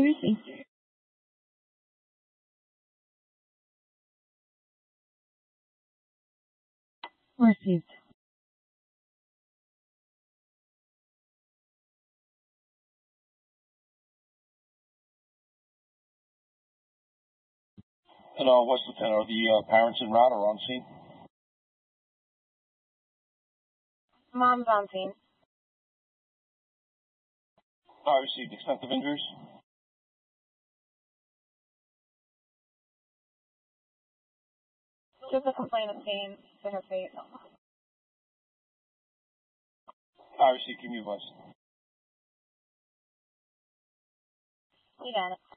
Jersey. Received. Hello, West Lieutenant. Are the parents en route or on scene? Mom's on scene. I received. Extent of injuries? Just a complaint of pain to her face. I received. Give me advice. You got it.